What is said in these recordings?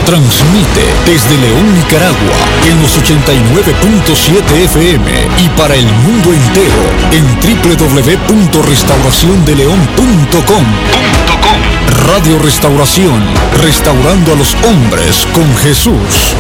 Transmite desde León, Nicaragua, en los 89.7 FM y para el mundo entero en www.restauraciondeleon.com. Radio Restauración, restaurando a los hombres con Jesús.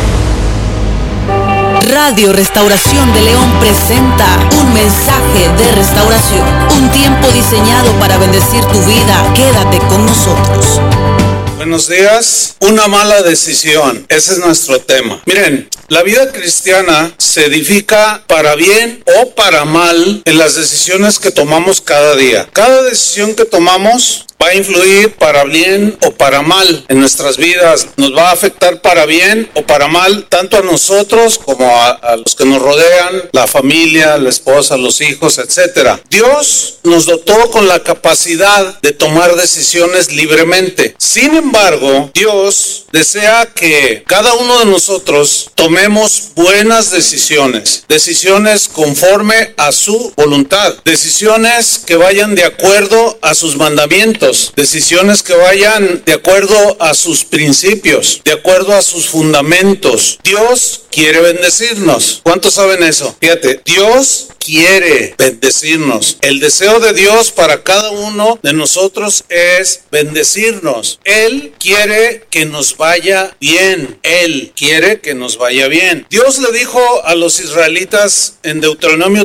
Radio Restauración de León presenta un mensaje de restauración, un tiempo diseñado para bendecir tu vida. Quédate con nosotros. Buenos días. Una mala decisión. Ese es nuestro tema. Miren, la vida cristiana se edifica para bien o para mal en las decisiones que tomamos cada día. Cada decisión que tomamos va a influir para bien o para mal en nuestras vidas. Nos va a afectar para bien o para mal, tanto a nosotros como a los que nos rodean, la familia, la esposa, los hijos, etc. Dios nos dotó con la capacidad de tomar decisiones libremente. Sin embargo, Dios desea que cada uno de nosotros tomemos buenas decisiones, decisiones conforme a su voluntad, decisiones que vayan de acuerdo a sus mandamientos, decisiones que vayan de acuerdo a sus principios, de acuerdo a sus fundamentos. Dios quiere bendecirnos. ¿Cuántos saben eso? Fíjate, Dios quiere bendecirnos. El deseo de Dios para cada uno de nosotros es bendecirnos. Él quiere que nos vaya bien. Él quiere que nos vaya bien. Dios le dijo a los israelitas en Deuteronomio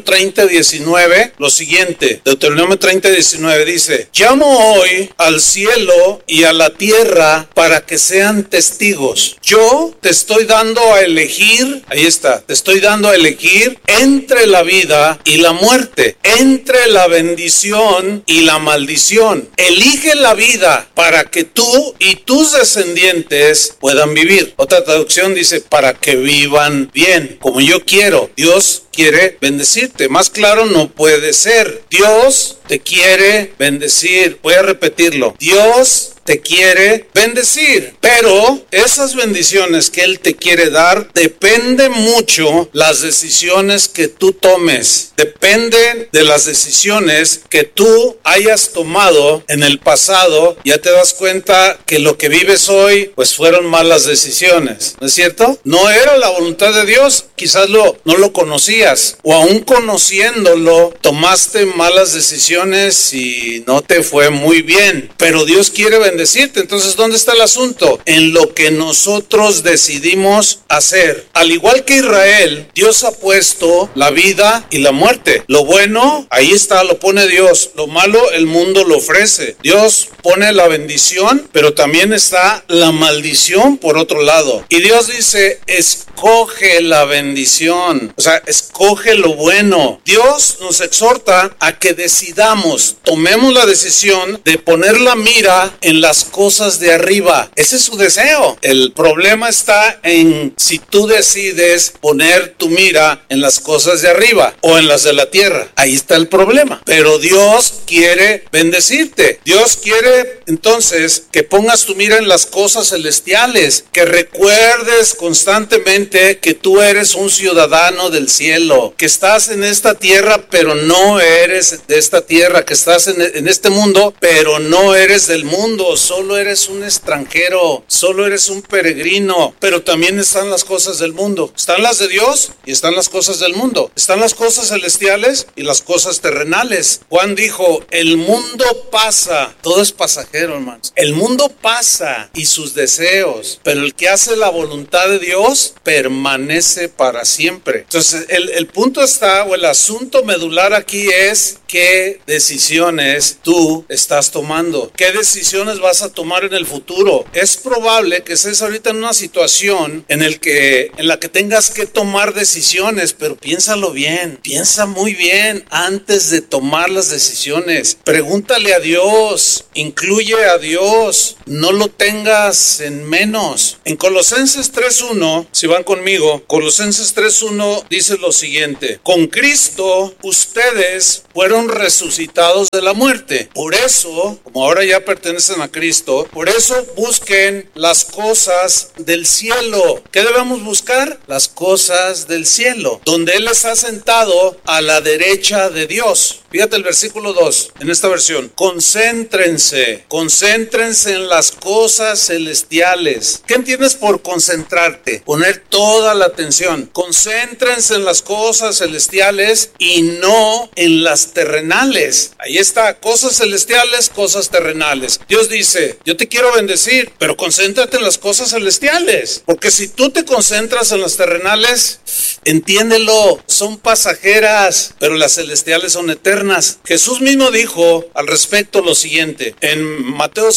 30:19 lo siguiente. Deuteronomio 30:19 dice: llamo hoy al cielo y a la tierra para que sean testigos. Yo te estoy dando a elegir, ahí está, te estoy dando a elegir entre la vida y la muerte, entre la bendición y la maldición. Elige la vida para que tú y tus descendientes puedan vivir. Otra traducción dice: para que vivan bien, como yo quiero. Dios quiere bendecirte. Más claro no puede ser. Dios te quiere bendecir. Voy a repetirlo. Dios te quiere bendecir, pero esas bendiciones que Él te quiere dar dependen mucho las decisiones que tú tomes, dependen de las decisiones que tú hayas tomado en el pasado. Ya te das cuenta que lo que vives hoy pues fueron malas decisiones, ¿no es cierto? No era la voluntad de Dios, quizás no lo conocías, o aún conociéndolo tomaste malas decisiones y no te fue muy bien, pero Dios quiere bendecirte. Entonces, ¿dónde está el asunto? En lo que nosotros decidimos hacer. Al igual que Israel, Dios ha puesto la vida y la muerte. Lo bueno, ahí está, lo pone Dios. Lo malo, el mundo lo ofrece. Dios pone la bendición, pero también está la maldición por otro lado. Y Dios dice: escoge la bendición. O sea, escoge lo bueno. Dios nos exhorta a que decidamos, tomemos la decisión de poner la mira en las cosas de arriba. Ese es su deseo. El problema está en si tú decides poner tu mira en las cosas de arriba o en las de la tierra. Ahí está el problema. Pero Dios quiere bendecirte. Dios quiere entonces que pongas tu mira en las cosas celestiales, que recuerdes constantemente que tú eres un ciudadano del cielo, que estás en esta tierra pero no eres de esta tierra, que estás en este mundo pero no eres del mundo. Solo eres un extranjero, solo eres un peregrino, pero también están las cosas del mundo. Están las de Dios y están las cosas del mundo. Están las cosas celestiales y las cosas terrenales. Juan dijo: el mundo pasa, todo es pasajero, hermanos. El mundo pasa y sus deseos, pero el que hace la voluntad de Dios permanece para siempre. Entonces, el punto está, o el asunto medular aquí es: ¿qué decisiones tú estás tomando? ¿Qué decisiones vas a tomar en el futuro? Es probable que estés ahorita en una situación en la que tengas que tomar decisiones, pero piénsalo bien, piensa muy bien antes de tomar las decisiones. Pregúntale a Dios, incluye a Dios, no lo tengas en menos. En Colosenses 3:1, si van conmigo, Colosenses 3:1 dice lo siguiente: con Cristo ustedes fueron resucitados de la muerte. Por eso, como ahora ya pertenecen a Cristo, por eso busquen las cosas del cielo. ¿Qué debemos buscar? Las cosas del cielo, donde Él está sentado a la derecha de Dios. Fíjate el versículo 2 en esta versión. Concéntrense en las cosas celestiales. ¿Qué entiendes por concentrarte? Poner toda la atención. Concéntrense en las cosas celestiales y no en las terrenales. Ahí está, cosas celestiales, cosas terrenales. Dios dice, yo te quiero bendecir, pero concéntrate en las cosas celestiales, porque si tú te concentras en las terrenales, entiéndelo, son pasajeras, pero las celestiales son eternas. Jesús mismo dijo al respecto lo siguiente, en Mateo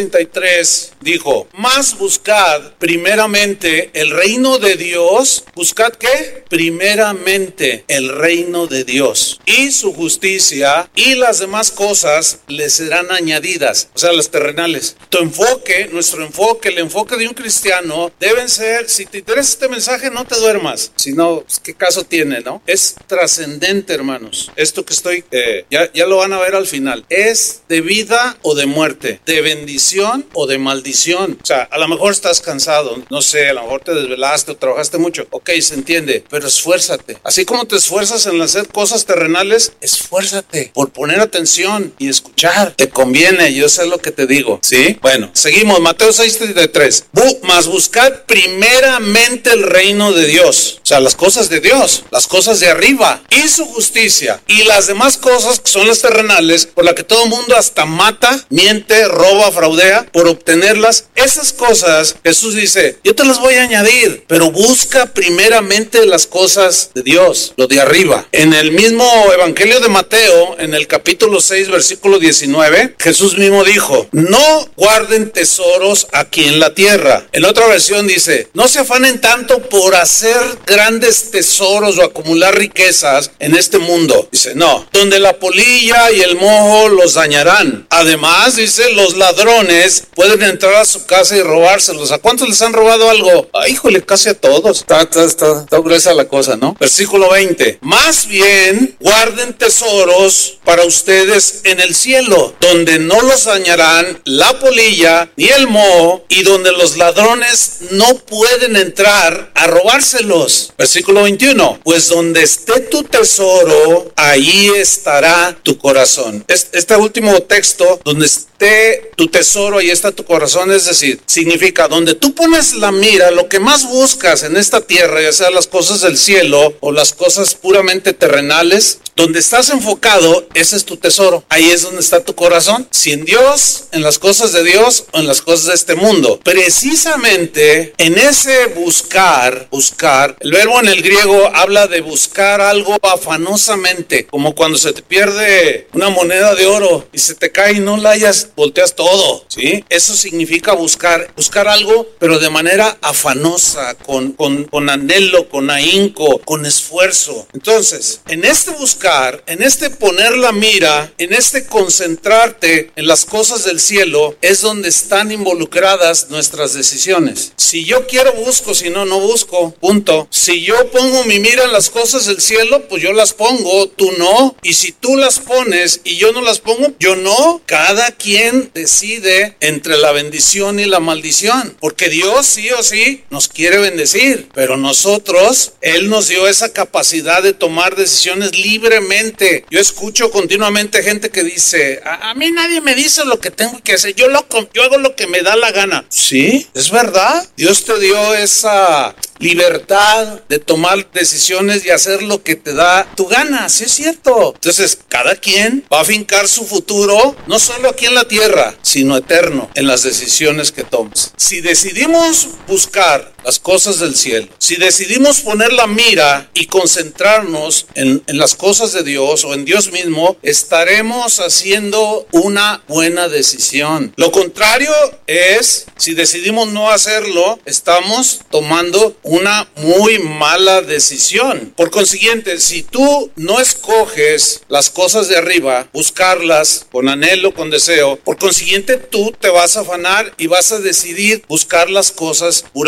6:33 dijo, mas buscad primeramente el reino de Dios. ¿Buscad qué? Primeramente el reino de Dios y su justicia, y las demás cosas les serán añadidas, o sea, las terrenales. Tu enfoque, nuestro enfoque, el enfoque de un cristiano deben ser, si te interesa este mensaje, no te duermas, si no, pues, ¿qué caso tiene, no? Es trascendente, hermanos. Esto que estoy, ya lo van a ver al final. Es de vida o de muerte, de bendición o de maldición. O sea, a lo mejor estás cansado, no sé, a lo mejor te desvelaste o trabajaste mucho. Ok, se entiende, pero esfuérzate. Así como te esfuerzas en hacer cosas terrenales, esfuérzate por poner atención y escuchar. Te conviene, yo sé lo que te digo, ¿sí? Bueno, seguimos, Mateo 6:33. Mas buscad primeramente el reino de Dios, o sea, las cosas de Dios, las cosas de arriba, y su justicia, y las demás cosas que son las terrenales, por las que todo el mundo hasta mata, miente, roba, fraudea, por obtenerlas. Esas cosas, Jesús dice, yo te las voy a añadir, pero busca primeramente las cosas de Dios, lo de arriba. En el mismo Evangelio de Mateo, en el capítulo 6, versículo 19, Jesús mismo dijo, no guarden tesoros aquí en la tierra. En otra versión dice, no se afanen tanto por hacer grandes tesoros o acumular riquezas en este mundo. Dice, no, donde la polilla y el moho los dañarán. Además, dice, los ladrones pueden entrar a su casa y robárselos. ¿A cuántos les han robado algo? Ay, híjole, casi a todos. Está gruesa la cosa, ¿no? Versículo 20. Más bien, guarden tesoros para ustedes en el cielo, donde no los dañarán la polilla ni el moho, y donde los ladrones no pueden entrar a robárselos. Versículo 21. Pues donde esté tu tesoro, ahí estará tu corazón. Este último texto, donde esté tu tesoro, ahí está tu corazón, es decir, significa donde tú pones la mira, lo que más buscas en esta tierra, ya sea las cosas del cielo o las cosas puramente terrenales, donde estás enfocado, ese es tu tesoro. Ahí es donde está tu corazón. Si en Dios, en las cosas de Dios o en las cosas de este mundo. Precisamente en ese buscar, el verbo en el griego habla de buscar algo afanosamente, como cuando se te pierde una moneda de oro y se te cae y no la hayas, volteas todo, ¿sí? Eso significa buscar algo, pero de manera afanosa, con anhelo, con ahínco, con esfuerzo. Entonces, en este buscar, en este poner la mira, en este concentrarte en las cosas del cielo, es donde están involucradas nuestras decisiones. Si yo quiero, busco, si no, no busco, punto. Si yo pongo mi mira en las cosas del cielo, pues yo las pongo, tú no. Y si tú las pones y yo no las pongo, yo no. Cada quien decide entre la bendición y la maldición, porque Dios sí o sí nos quiere bendecir, pero nosotros, Él nos dio esa capacidad de tomar decisiones libremente. Yo escucho continuamente gente que dice, a mí nadie me dice lo que tengo que hacer, yo hago lo que me da la gana. Sí, es verdad, Dios te dio esa libertad de tomar decisiones y hacer lo que te da tu gana, sí es cierto. Entonces, cada quien va a fincar su futuro, no solo aquí en la tierra, sino eterno, en las decisiones que tomes. Si decidimos buscar las cosas del cielo, si decidimos poner la mira y concentrarnos en las cosas de Dios o en Dios mismo, estaremos haciendo una buena decisión. Lo contrario es, si decidimos no hacerlo, estamos tomando una muy mala decisión. Por consiguiente, si tú no escoges las cosas de arriba, buscarlas con anhelo, con deseo, por consiguiente tú te vas a afanar y vas a decidir buscar las cosas puramente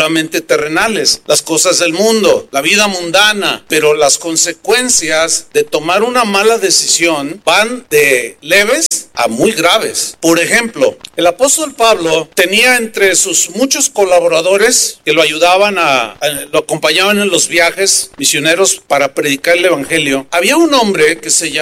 terrenales, las cosas del mundo, la vida mundana, pero las consecuencias de tomar una mala decisión van de leves a muy graves. Por ejemplo, el apóstol Pablo tenía entre sus muchos colaboradores que lo ayudaban lo acompañaban en los viajes misioneros para predicar el evangelio. Había un hombre que se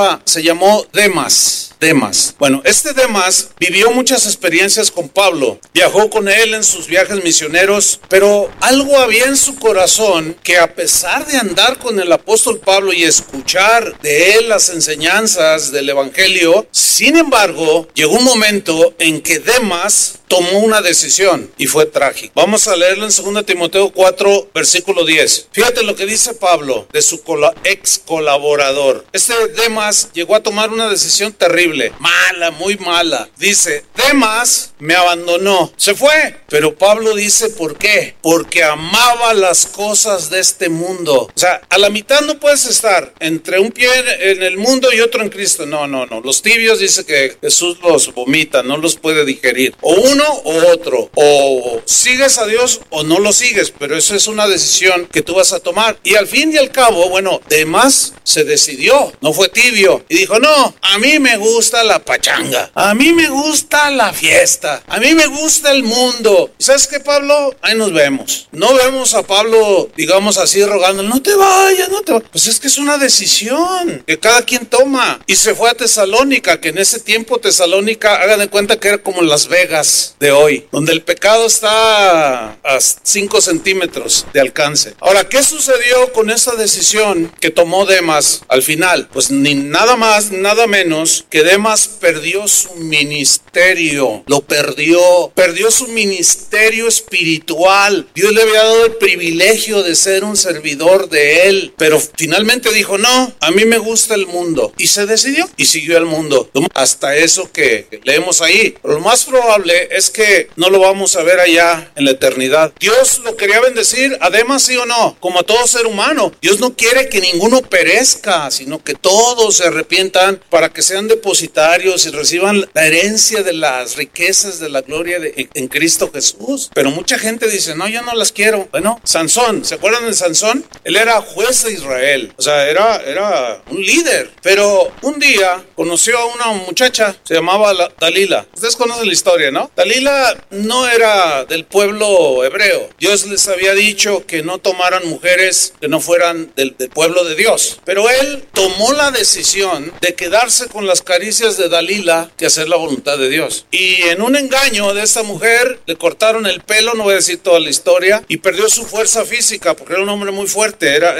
llamó Demas. Bueno, este Demas vivió muchas experiencias con Pablo, viajó con él en sus viajes misioneros, pero algo había en su corazón que, a pesar de andar con el apóstol Pablo y escuchar de él las enseñanzas del evangelio, sin embargo, llegó un momento en que Demas tomó una decisión y fue trágico. Vamos a leerlo en 2 Timoteo 4, versículo 10. Fíjate lo que dice Pablo de su ex colaborador. Este Demas llegó a tomar una decisión terrible, mala, muy mala. Dice, Demas me abandonó, se fue. Pero Pablo dice, ¿por qué? Porque amaba las cosas de este mundo. O sea, a la mitad no puedes estar entre un pie en el mundo y otro en Cristo. No. Los tibios, dice que Jesús los vomita, no los puede digerir. O uno o otro. O sigues a Dios o no lo sigues. Pero eso es una decisión que tú vas a tomar. Y al fin y al cabo, bueno, Demas se decidió. No fue tibio. Y dijo, no, a mí me gusta la pachanga. A mí me gusta la fiesta. A mí me gusta el mundo. ¿Sabes qué, Pablo? Ahí nos vemos. No vemos a Pablo, digamos así, rogando, no te vayas. Pues es que es una decisión que cada quien toma. Y se fue a Tesalónica, que en ese tiempo Tesalónica, hagan de cuenta que era como Las Vegas de hoy, donde el pecado está a 5 centímetros de alcance. Ahora, ¿qué sucedió con esa decisión que tomó Demas al final? Pues ni nada más, nada menos que Demas perdió su ministerio. Lo perdió su ministerio espiritual. Dios le había dado el privilegio de ser un servidor de él, pero finalmente dijo, no, a mí me gusta el mundo, y se decidió y siguió el mundo, hasta eso que leemos ahí. Pero lo más probable es que no lo vamos a ver allá en la eternidad. Dios lo quería bendecir a Demas, sí o no, como a todo ser humano. Dios no quiere que ninguno perezca, sino que todos se arrepientan para que sean depositarios y reciban la herencia de las riquezas de la gloria en Cristo Jesús. Pero mucha gente dice, no, yo no las quiero. Bueno, Sansón, ¿se acuerdan de Sansón? Él era juez de Israel, o sea, era un líder, pero un día conoció a una muchacha, se llamaba Dalila. Ustedes conocen la historia, ¿no? Dalila no era del pueblo hebreo. Dios les había dicho que no tomaran mujeres que no fueran del pueblo de Dios, pero él tomó la decisión de quedarse con las caricias de Dalila que hacer la voluntad de Dios. Y en un engaño de esta mujer le cortaron el pelo, no voy a decir toda la historia, y perdió su fuerza física porque era un hombre muy fuerte, era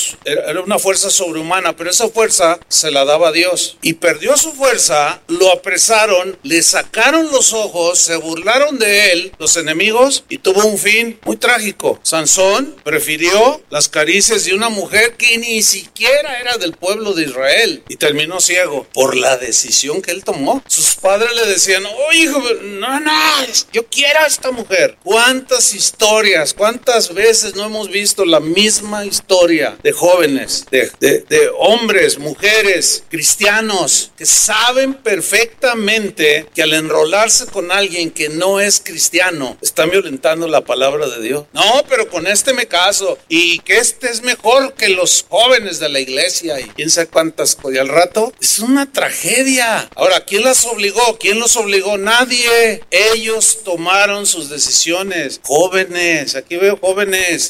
una fuerza sobrehumana, pero esa fuerza se la daba Dios. Y perdió su fuerza, lo apresaron, le sacaron los ojos, se burlaron de él los enemigos y tuvo un fin muy trágico. Sansón prefirió las caricias de una mujer que ni siquiera era del pueblo de Israel y terminó ciego por la decisión que él tomó. Sus padres le decían, oh hijo, no, yo quiero a esta mujer. ¿Cuántas historias, cuántas veces no hemos visto la misma historia de jóvenes, de hombres, mujeres, cristianos, que saben perfectamente que al enrolarse con alguien que no es cristiano, están violentando la palabra de Dios? No, pero con este me caso, y que este es mejor que los jóvenes de la iglesia, y quién sabe cuántas, y al rato, es una tragedia. Ahora, ¿quién las obligó? ¿Quién los obligó? Nadie. Ellos tomaron sus decisiones. Jóvenes, aquí veo jóvenes,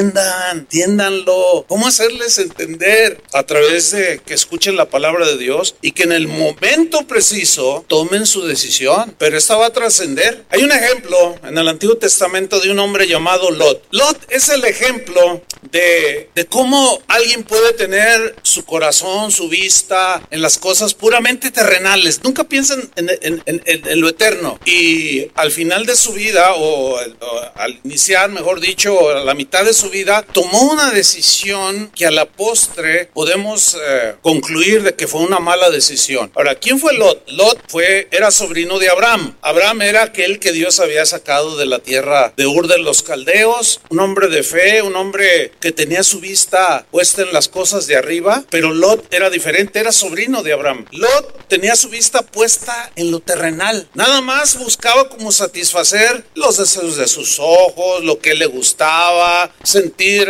entiéndanlo. ¿Cómo hacerles entender? A través de que escuchen la palabra de Dios y que en el momento preciso tomen su decisión. Pero esta va a trascender. Hay un ejemplo en el Antiguo Testamento de un hombre llamado Lot. Lot es el ejemplo de cómo alguien puede tener su corazón, su vista en las cosas puramente terrenales. Nunca piensan en lo eterno. Y al final de su vida, o al iniciar, mejor dicho, a la mitad de su vida, tomó una decisión que a la postre podemos concluir de que fue una mala decisión. Ahora, ¿quién fue Lot? Lot era sobrino de Abraham. Abraham era aquel que Dios había sacado de la tierra de Ur de los Caldeos, un hombre de fe, un hombre que tenía su vista puesta en las cosas de arriba, pero Lot era diferente, era sobrino de Abraham. Lot tenía su vista puesta en lo terrenal, nada más buscaba como satisfacer los deseos de sus ojos, lo que le gustaba, sentir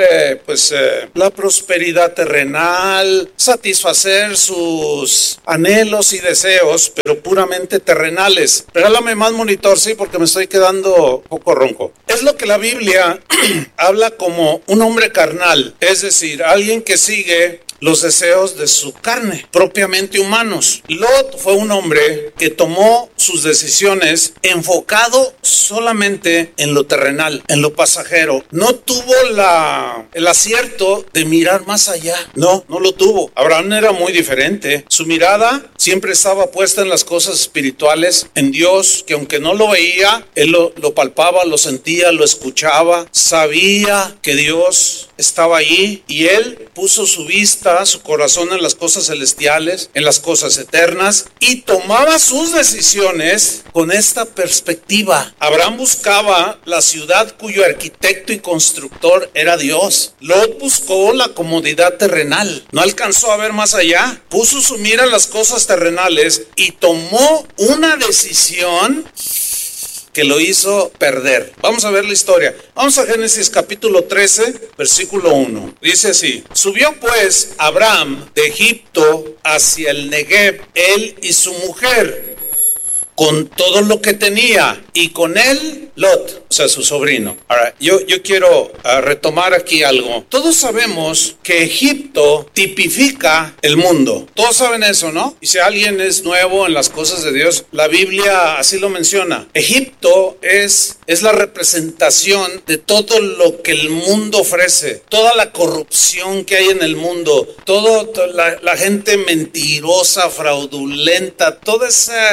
la prosperidad terrenal, satisfacer sus anhelos y deseos, pero puramente terrenales. Regálame más monitor, sí, porque me estoy quedando un poco ronco. Es lo que la Biblia habla como un hombre carnal, es decir, alguien que sigue los deseos de su carne, propiamente humanos. Lot fue un hombre que tomó sus decisiones enfocado solamente en lo terrenal, en lo pasajero. No tuvo el acierto de mirar más allá. No lo tuvo. Abraham era muy diferente. Su mirada siempre estaba puesta en las cosas espirituales, en Dios, que aunque no lo veía, él lo palpaba, lo sentía, lo escuchaba, sabía que Dios estaba allí, y él puso su vista, su corazón en las cosas celestiales, en las cosas eternas, y tomaba sus decisiones con esta perspectiva. Abraham buscaba la ciudad cuyo arquitecto y constructor era Dios. Lot buscó la comodidad terrenal, no alcanzó a ver más allá, puso su mira en las cosas terrenales y tomó una decisión que lo hizo perder. Vamos a ver la historia. Vamos a Génesis capítulo 13, versículo 1. Dice así: subió pues Abraham de Egipto hacia el Negev, él y su mujer, con todo lo que tenía, y con él Lot, o sea, su sobrino. Ahora, yo quiero retomar aquí algo. Todos sabemos que Egipto tipifica el mundo. Todos saben eso, ¿no? Y si alguien es nuevo en las cosas de Dios, la Biblia así lo menciona. Egipto es la representación de todo lo que el mundo ofrece, toda la corrupción que hay en el mundo, toda la gente mentirosa, fraudulenta, toda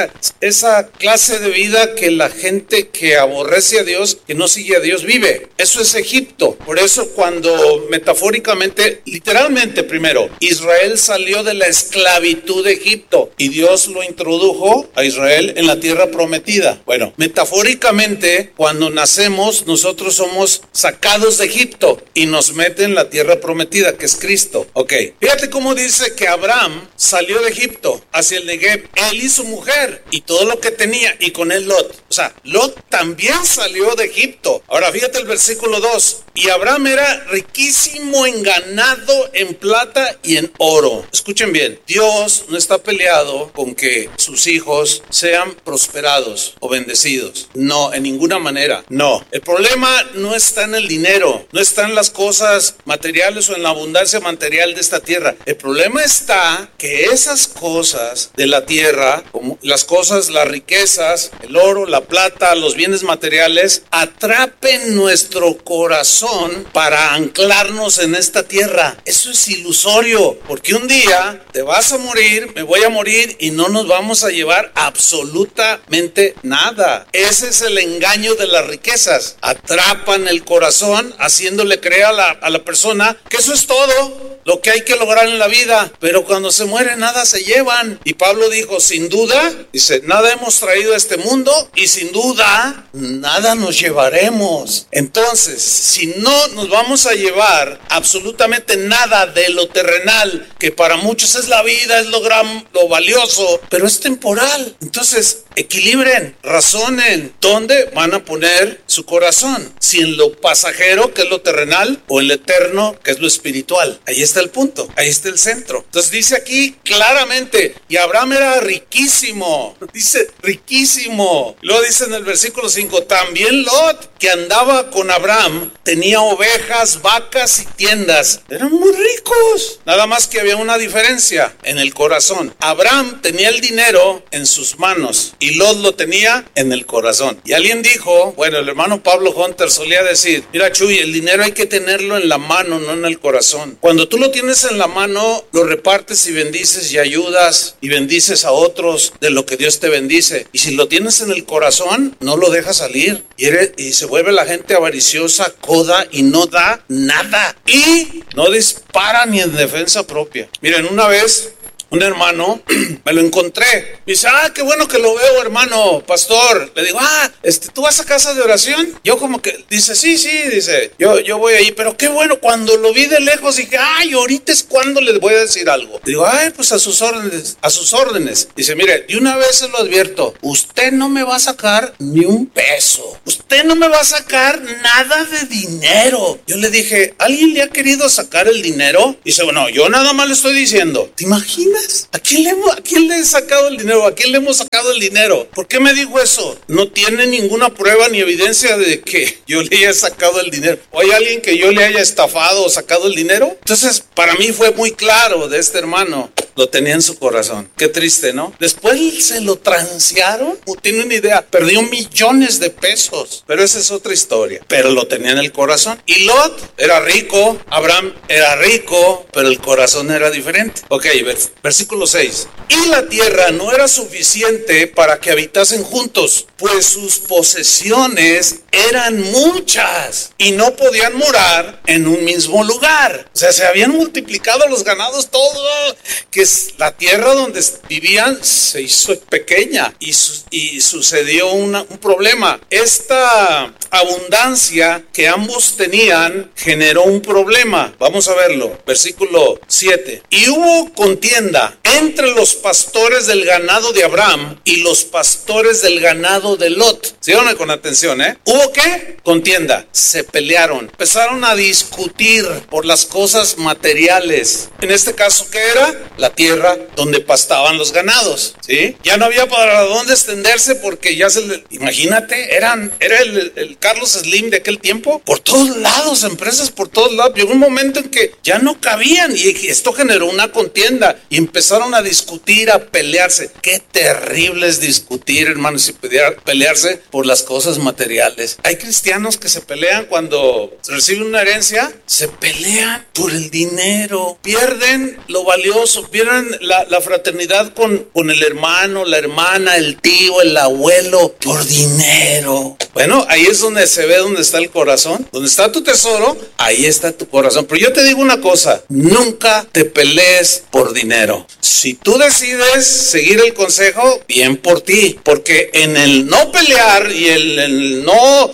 esa clase de vida que la gente que aborrece a Dios, que no sigue a Dios, vive. Eso es Egipto. Por eso cuando metafóricamente, literalmente primero, Israel salió de la esclavitud de Egipto y Dios lo introdujo a Israel en la tierra prometida. Bueno, metafóricamente, cuando nacemos, nosotros somos sacados de Egipto y nos meten en la tierra prometida, que es Cristo. Ok, fíjate cómo dice que Abraham salió de Egipto hacia el Negev, él y su mujer, y todo lo que tenía, y con él Lot. O sea, Lot también salió de Egipto. Ahora fíjate el versículo 2. Y Abraham era riquísimo en ganado, en plata y en oro. Escuchen bien, Dios no está peleado con que sus hijos sean prosperados o bendecidos. No, en ninguna manera. No. El problema no está en el dinero, no está en las cosas materiales o en la abundancia material de esta tierra. El problema está que esas cosas de la tierra, como las cosas, las riquezas, el oro, la plata, los bienes materiales, atrapen nuestro corazón para anclarnos en esta tierra. Eso es ilusorio, porque un día te vas a morir, me voy a morir, y no nos vamos a llevar absolutamente nada. Ese es el engaño de las riquezas. Atrapan el corazón, haciéndole creer a la persona que eso es todo lo que hay que lograr en la vida, pero cuando se muere nada se llevan. Y Pablo dijo, sin duda, dice, nada hemos traído a este mundo y sin duda nada nos llevaremos. Entonces, si no nos vamos a llevar absolutamente nada de lo terrenal, que para muchos es la vida, es lo valioso, pero es temporal. Entonces, equilibren, razonen, ¿dónde van a poner su corazón? Si en lo pasajero, que es lo terrenal, o en lo eterno, que es lo espiritual. Ahí está el punto, ahí está el centro. Entonces dice aquí claramente, y Abraham era riquísimo, dice riquísimo. Luego dice en el versículo 5, también Lot, que andaba con Abraham, tenía ovejas, vacas y tiendas. Eran muy ricos. Nada más que había una diferencia en el corazón. Abraham tenía el dinero en sus manos y Lot lo tenía en el corazón. Y alguien dijo, bueno, el hermano Pablo Hunter solía decir, mira Chuy, el dinero hay que tenerlo en la mano, no en el corazón. Cuando tú lo tienes en la mano, lo repartes y bendices y ayudas y bendices a otros de lo que Dios te bendice. Y si lo tienes en el corazón, no lo dejas salir. Y se vuelve la gente avariciosa, coda, y no da nada. Y no dispara ni en defensa propia. Miren, una vez un hermano, me lo encontré. Me dice, qué bueno que lo veo, hermano pastor. Le digo, ¿tú vas a casa de oración? Yo como que, dice, sí, dice, yo voy ahí, pero qué bueno. Cuando lo vi de lejos dije, ahorita es cuando les voy a decir algo. Digo, pues a sus órdenes. Dice, mire, de una vez se lo advierto, usted no me va a sacar ni un peso. Usted no me va a sacar nada de dinero. Yo le dije, ¿alguien le ha querido sacar el dinero? Dice, bueno, yo nada más le estoy diciendo. ¿Te imaginas? ¿A quién le he sacado el dinero? ¿A quién le hemos sacado el dinero? ¿Por qué me dijo eso? No tiene ninguna prueba ni evidencia de que yo le haya sacado el dinero. ¿O hay alguien que yo le haya estafado o sacado el dinero? Entonces, para mí fue muy claro de este hermano. Lo tenía en su corazón. Qué triste, ¿no? Después se lo transearon. No tiene una idea. Perdió millones de pesos. Pero esa es otra historia. Pero lo tenía en el corazón. Y Lot era rico. Abraham era rico. Pero el corazón era diferente. Ok, versículo 6. Y la tierra no era suficiente para que habitasen juntos, pues sus posesiones eran muchas y no podían morar en un mismo lugar. O sea, se habían multiplicado los ganados, todo, que la tierra donde vivían se hizo pequeña y sucedió un problema. Esta abundancia que ambos tenían generó un problema. Vamos a verlo, versículo 7. Y hubo contienda entre los pastores del ganado de Abraham y los pastores del ganado de Lot. Síganme con atención, ¿Hubo qué? Contienda. Se pelearon. Empezaron a discutir por las cosas materiales. En este caso, ¿qué era? La tierra donde pastaban los ganados, ¿sí? Ya no había para dónde extenderse porque imagínate, era el Carlos Slim de aquel tiempo. Por todos lados, empresas por todos lados. Llegó un momento en que ya no cabían y esto generó una contienda y empezaron a discutir, a pelearse. Qué terrible es discutir, hermanos, y pelearse por las cosas materiales. Hay cristianos que se pelean cuando reciben una herencia, se pelean por el dinero, pierden lo valioso, pierden la fraternidad con el hermano, la hermana, el tío, el abuelo, por dinero. Bueno, ahí es donde se ve dónde está el corazón, donde está tu tesoro, ahí está tu corazón. Pero yo te digo una cosa, nunca te pelees por dinero. Si tú decides seguir el consejo, bien por ti, porque en el no pelear y el no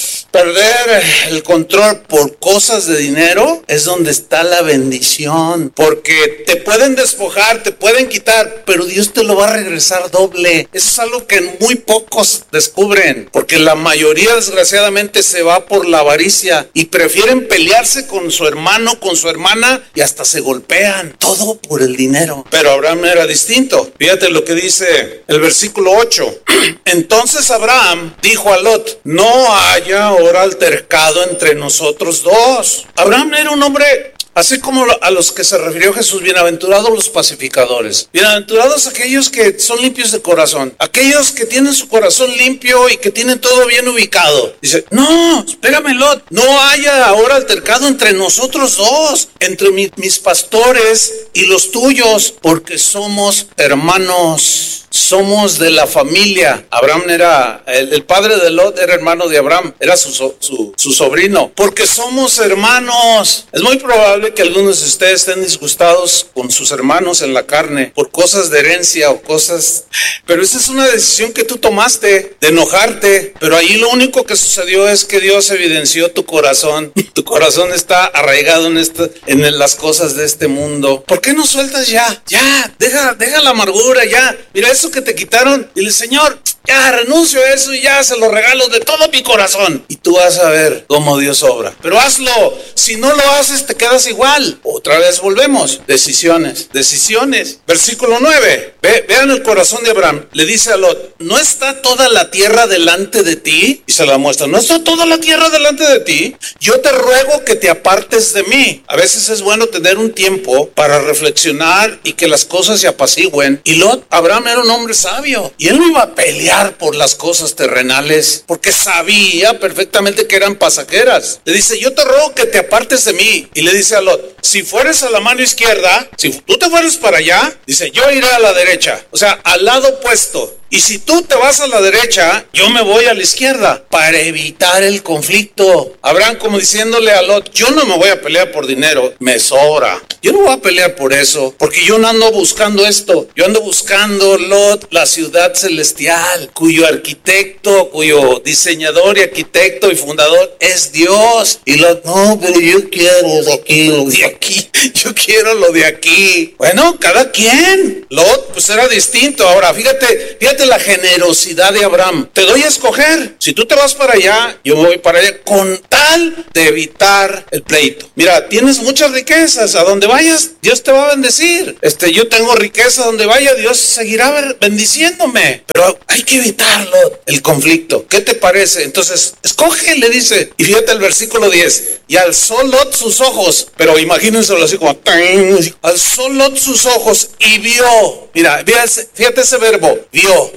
perder el control por cosas de dinero es donde está la bendición, porque te pueden despojar, te pueden quitar, pero Dios te lo va a regresar doble. Eso es algo que muy pocos descubren, porque la mayoría desgraciadamente se va por la avaricia y prefieren pelearse con su hermano, con su hermana y hasta se golpean, todo por el dinero. Pero Abraham era distinto. Fíjate lo que dice el versículo 8. Entonces Abraham dijo a Lot, no haya ahora altercado entre nosotros dos. Abraham era un hombre así como a los que se refirió Jesús, bienaventurados los pacificadores, bienaventurados aquellos que son limpios de corazón, aquellos que tienen su corazón limpio y que tienen todo bien ubicado. Dice, no, espérame Lot, no haya ahora altercado entre nosotros dos, entre mis pastores y los tuyos, porque somos hermanos. Somos de la familia. Abraham era, el padre de Lot era hermano de Abraham, era su sobrino, porque somos hermanos. Es muy probable que algunos de ustedes estén disgustados con sus hermanos en la carne por cosas de herencia o cosas, pero esa es una decisión que tú tomaste de enojarte, pero ahí lo único que sucedió es que Dios evidenció tu corazón. Tu corazón está arraigado en las cosas de este mundo. ¿Por qué no sueltas ya? Ya, deja la amargura, ya. Mira, eso que te quitaron, dile, Señor, ya renuncio a eso y ya se lo regalo de todo mi corazón. Y tú vas a ver cómo Dios obra. Pero hazlo. Si no lo haces, te quedas igual. Otra vez volvemos. Decisiones. Versículo 9. Vean el corazón de Abraham. Le dice a Lot, ¿no está toda la tierra delante de ti? Y se la muestra. ¿No está toda la tierra delante de ti? Yo te ruego que te apartes de mí. A veces es bueno tener un tiempo para reflexionar y que las cosas se apacigüen. Y Abraham era un hombre sabio. Y él no iba a pelear por las cosas terrenales, porque sabía perfectamente que eran pasajeras. Le dice, yo te ruego que te apartes de mí. Y le dice a Lot, si fueres a la mano izquierda, si tú te fueres para allá, dice, yo iré a la derecha. O sea, al lado opuesto. Y si tú te vas a la derecha, yo me voy a la izquierda para evitar el conflicto. Abraham como diciéndole a Lot, yo no me voy a pelear por dinero, me sobra. Yo no voy a pelear por eso, porque yo no ando buscando esto. Yo ando buscando, Lot, la ciudad celestial, cuyo arquitecto, cuyo diseñador y arquitecto y fundador es Dios. Y Lot, no, pero yo quiero lo de aquí, yo quiero lo de aquí. Bueno, cada quien. Lot, pues era distinto. Ahora, fíjate la generosidad de Abraham. Te doy a escoger. Si tú te vas para allá, yo me voy para allá, con tal de evitar el pleito. Mira, tienes muchas riquezas. A donde vayas, Dios te va a bendecir. Yo tengo riqueza. Donde vaya, Dios seguirá bendiciéndome. Pero hay que evitarlo, el conflicto. ¿Qué te parece? Entonces, escoge, le dice. Y fíjate el versículo 10. Y alzó Lot sus ojos. Pero imagínenselo así como... Alzó Lot sus ojos y vio. Mira, fíjate ese verbo. Vio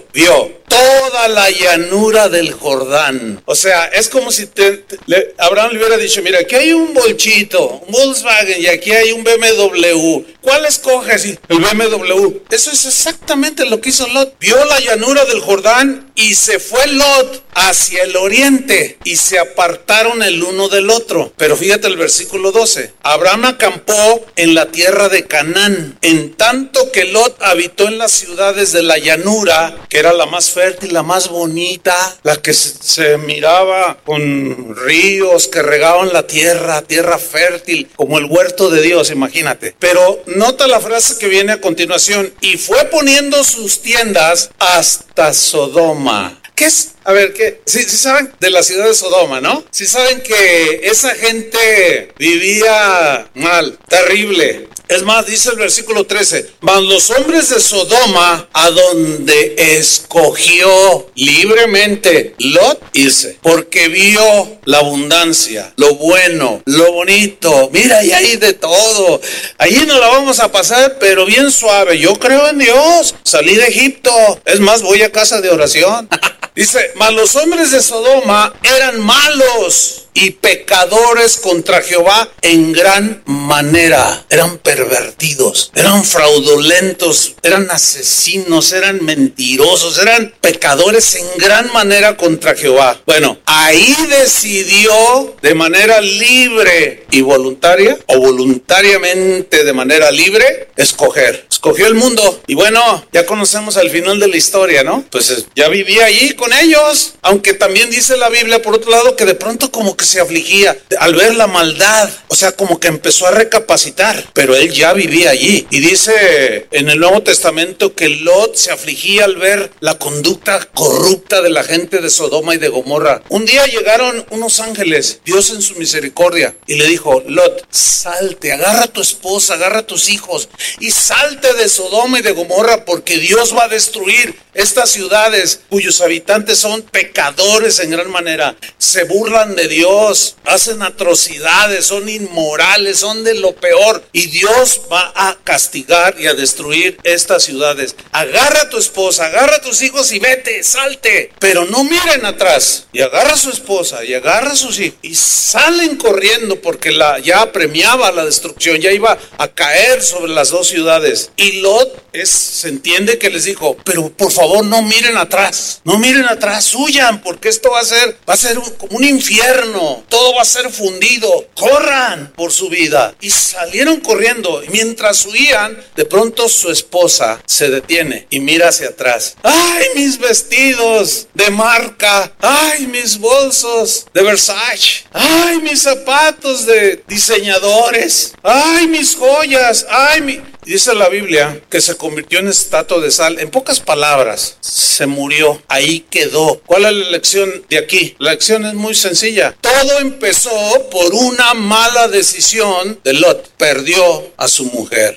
toda la llanura del Jordán. O sea, es como si Abraham le hubiera dicho, mira, aquí hay un Bolchito, un Volkswagen, y aquí hay un BMW. ¿Cuál escoges? El BMW. Eso es exactamente lo que hizo Lot. Vio la llanura del Jordán y se fue Lot hacia el oriente y se apartaron el uno del otro. Pero fíjate el versículo 12. Abraham acampó en la tierra de Canaán, en tanto que Lot habitó en las ciudades de la llanura, que era la más fértil, la más bonita, la que se miraba con ríos que regaban la tierra fértil, como el huerto de Dios, imagínate. Pero nota la frase que viene a continuación, y fue poniendo sus tiendas hasta Sodoma. ¿Qué es? A ver, ¿qué? Sí saben de la ciudad de Sodoma, ¿no? Sí saben que esa gente vivía mal, terrible. Es más, dice el versículo 13, mas los hombres de Sodoma, a donde escogió libremente Lot irse, porque vio la abundancia, lo bueno, lo bonito. Mira, y hay de todo. Allí nos la vamos a pasar, pero bien suave. Yo creo en Dios. Salí de Egipto. Es más, voy a casa de oración. Dice, mas los hombres de Sodoma eran malos y pecadores contra Jehová en gran manera. Eran pervertidos, eran fraudulentos, eran asesinos, eran mentirosos, eran pecadores en gran manera contra Jehová. Bueno, ahí decidió de manera libre y voluntaria, o voluntariamente de manera libre, escogió el mundo. Y bueno, ya conocemos al final de la historia, ¿no? Pues ya vivía allí con ellos, aunque también dice la Biblia por otro lado que de pronto como que se afligía al ver la maldad, o sea, como que empezó a recapacitar, pero él ya vivía allí. Y dice en el Nuevo Testamento que Lot se afligía al ver la conducta corrupta de la gente de Sodoma y de Gomorra. Un día llegaron unos ángeles, Dios en su misericordia, y le dijo, Lot, salte, agarra a tu esposa, agarra a tus hijos y salte de Sodoma y de Gomorra, porque Dios va a destruir estas ciudades cuyos habitantes son pecadores en gran manera, se burlan de Dios, hacen atrocidades, son inmorales, son de lo peor, y Dios va a castigar y a destruir estas ciudades. Agarra a tu esposa, agarra a tus hijos y vete, salte, pero no miren atrás. Y agarra a su esposa y agarra a sus hijos y salen corriendo, porque ya apremiaba la destrucción, ya iba a caer sobre las dos ciudades. Y Lot se entiende que les dijo, pero por favor no miren atrás, huyan, porque esto va a ser como un infierno, todo va a ser fundido, corran por su vida. Y salieron corriendo, y mientras huían, de pronto su esposa se detiene y mira hacia atrás. ¡Ay, mis vestidos de marca! ¡Ay, mis bolsos de Versace! ¡Ay, mis zapatos de diseñadores! ¡Ay, mis joyas! ¡Ay, Dice la Biblia que se convirtió en estatua de sal. En pocas palabras, se murió. Ahí quedó. ¿Cuál es la lección de aquí? La lección es muy sencilla. Todo empezó por una mala decisión de Lot. Perdió a su mujer.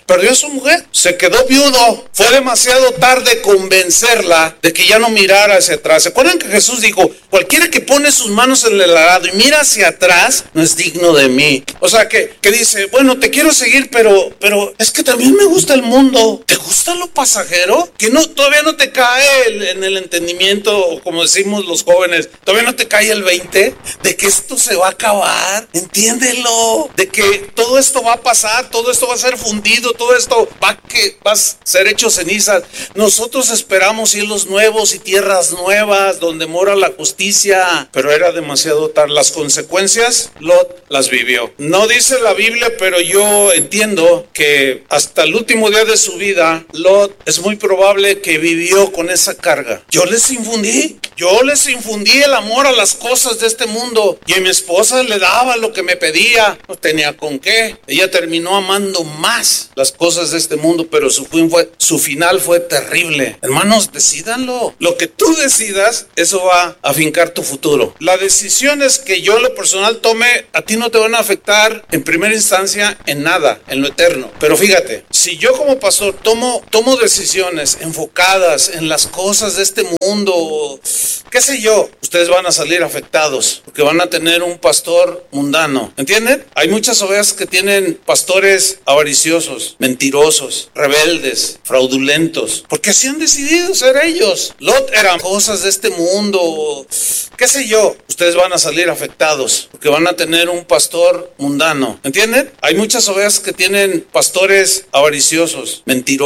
Se quedó viudo. Fue demasiado tarde convencerla de que ya no mirara hacia atrás. ¿Se acuerdan que Jesús dijo, cualquiera que pone sus manos en el arado y mira hacia atrás no es digno de mí? O sea, que dice, bueno, te quiero seguir, pero es que también me me gusta el mundo. ¿Te gusta lo pasajero? Que no, todavía no te cae en el entendimiento, como decimos los jóvenes, todavía no te cae el 20 de que esto se va a acabar. Entiéndelo, de que todo esto va a pasar, todo esto va a ser fundido, todo esto va a ser hecho cenizas. Nosotros esperamos cielos nuevos y tierras nuevas donde mora la justicia, pero era demasiado tarde. Las consecuencias Lot las vivió. No dice la Biblia, pero yo entiendo que hasta el último día de su vida, Lot es muy probable que vivió con esa carga. Yo les infundí el amor a las cosas de este mundo, y a mi esposa le daba lo que me pedía, no tenía con qué. Ella terminó amando más las cosas de este mundo, pero su final fue terrible. Hermanos, decídanlo. Lo que tú decidas, eso va a afincar tu futuro. Las decisiones que yo en lo personal tome, a ti no te van a afectar en primera instancia en nada, en lo eterno. Pero fíjate, si yo como pastor tomo decisiones enfocadas en las cosas de este mundo, qué sé yo, ustedes van a salir afectados porque van a tener un pastor mundano. ¿Entienden? Hay muchas ovejas que tienen pastores avariciosos, mentirosos, rebeldes, fraudulentos, porque así han decidido ser ellos. Lot eran cosas de este mundo, qué sé yo, ustedes van a salir afectados porque van a tener un pastor mundano. ¿Entienden? Hay muchas ovejas que tienen pastores avariciosos, mentirosos,